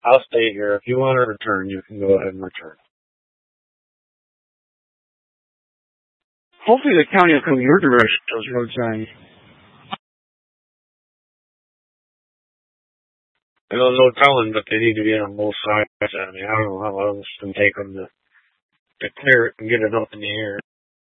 I'll stay here. If you want to return, you can go ahead and return. Hopefully the county will come your direction, those road signs. I don't know telling, but they need to be on both sides. I mean, I don't know how long it's going to take them to clear it and get it up in the air.